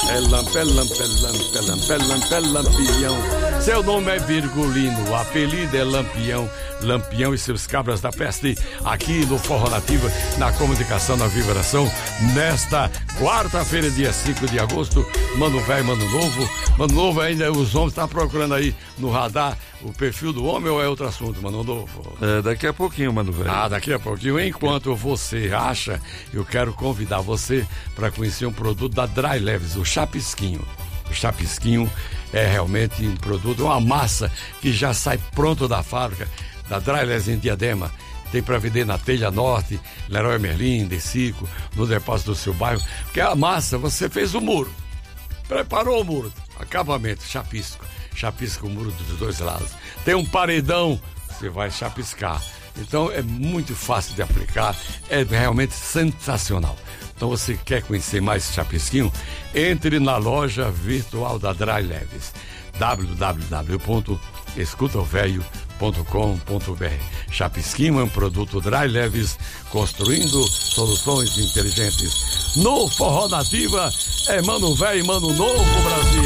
Lampião. Seu nome é Virgulino, o apelido é Lampião. Lampião e seus cabras da peste, aqui no Forró Nativa, na comunicação, na vibração, nesta quarta-feira, dia 5 de agosto. Mano velho, mano novo. Mano novo ainda, os homens estão procurando aí no radar o perfil do homem ou é outro assunto, mano novo? Daqui a pouquinho, mano velho. Daqui a pouquinho. Enquanto você acha, eu quero convidar você para conhecer um produto da Dry Leves, o Chapisquinho. O Chapisquinho é realmente um produto, uma massa que já sai pronto da fábrica, da Dry Leves em Diadema. Tem para vender na Telha Norte, Leroy Merlin, Decico, no depósito do seu bairro. Porque a massa, você fez o muro, preparou o muro, acabamento, chapisco. Chapisca o muro dos dois lados. Tem um paredão, você vai chapiscar. Então é muito fácil de aplicar, é realmente sensacional. Então você quer conhecer mais esse chapisquinho? Entre na loja virtual da Dry Leves, www.escutaovelho.com.br. Chapisquinho é um produto Dry Leves, construindo soluções inteligentes. No Forró Nativa é mano velho e mano novo, Brasil.